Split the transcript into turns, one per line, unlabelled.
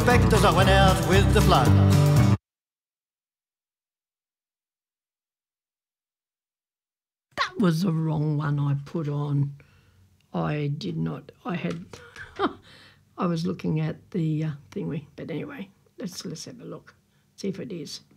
respect as I went out with the flood.
That was the wrong one I put on. I did not. I had. I was looking at the thingy, but anyway, let's have a look. See if it is.